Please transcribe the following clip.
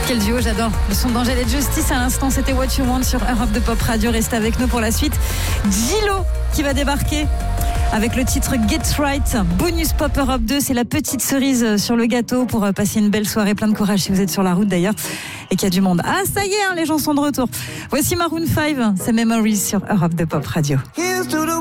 Quel duo, j'adore. Le son d'Angèle et Justice à l'instant, c'était What You Want sur Europe de Pop Radio. Restez avec nous pour la suite. Gillo qui va débarquer avec le titre Get Right. Bonus Pop Europe 2, c'est la petite cerise sur le gâteau pour passer une belle soirée. Plein de courage si vous êtes sur la route d'ailleurs et qu'il y a du monde. Ah, ça y est, les gens sont de retour. Voici Maroon 5, c'est Memories sur Europe de Pop Radio.